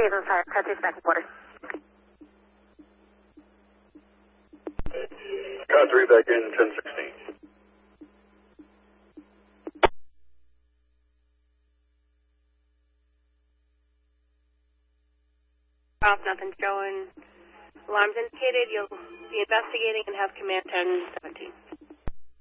is on fire. Cut 3 back and quarter. Cut 3 back in 1016. Off, nothing showing. Alarms indicated. You'll be investigating and have command 1017.